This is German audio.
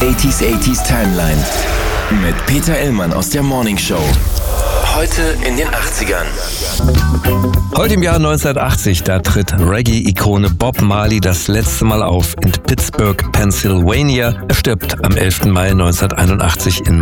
80s Timeline mit Peter Illmann aus der Morning Show. Heute in den 80ern. Heute im Jahr 1980, da tritt Reggae-Ikone Bob Marley das letzte Mal auf in Pittsburgh, Pennsylvania. Er stirbt am 11. Mai 1981 in